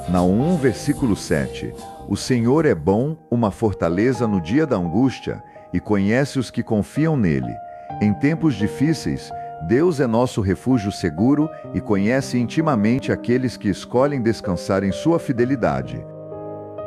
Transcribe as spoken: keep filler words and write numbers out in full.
Naum um, versículo sete. O Senhor é bom, uma fortaleza no dia da angústia, e conhece os que confiam nele. Em tempos difíceis, Deus é nosso refúgio seguro e conhece intimamente aqueles que escolhem descansar em sua fidelidade.